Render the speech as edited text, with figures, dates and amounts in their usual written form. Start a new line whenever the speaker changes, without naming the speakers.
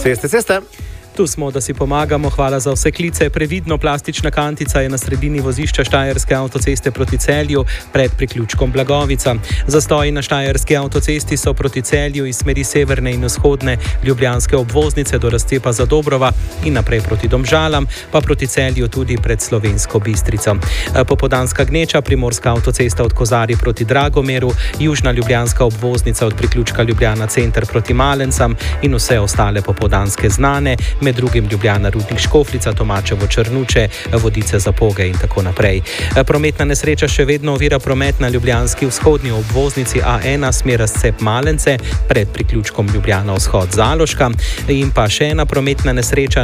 Ceste.
Tu smo, da si pomagamo, hvala za vse klice. Previdno, plastična kantica je na sredini vozišča Štajerske avtoceste proti Celju pred priključkom Blagovica. Zastoji na Štajerski avtocesti so proti Celju iz smeri severne in vzhodne ljubljanske obvoznice do razcepa Zadobrova in naprej proti Domžalam, pa proti Celju tudi pred Slovensko Bistrico. Popoldanska gneča, primorska avtocesta od Kozarij proti Dragomeru, južna ljubljanska obvoznica od priključka Ljubljana center proti Malencam in vse ostale popoldanske znane, med drugim Ljubljana Rudnik Škofljica, Tomačevo Črnuče, Vodice Zapoge in tako naprej. Prometna nesreča še vedno ovira promet na ljubljanski vzhodni obvoznici A1 smer razcep Malence pred priključkom Ljubljana vzhod Zaloška in pa še ena prometna nesreča